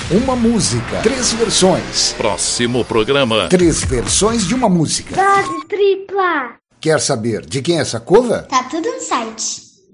Uma música, 3 versões. Próximo programa. 3 versões de uma música. Dose tripla. Quer saber de quem é essa cover? Tá tudo no site.